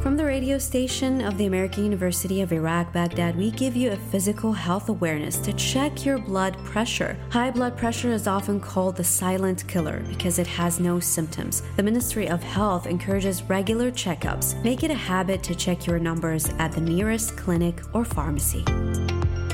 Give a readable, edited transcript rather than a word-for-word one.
From the radio station of the American University of Iraq, Baghdad, we give you a physical health awareness to check your blood pressure. High blood pressure is often called the silent killer because it has no symptoms. The Ministry of Health encourages regular checkups. Make it a habit to check your numbers at the nearest clinic or pharmacy.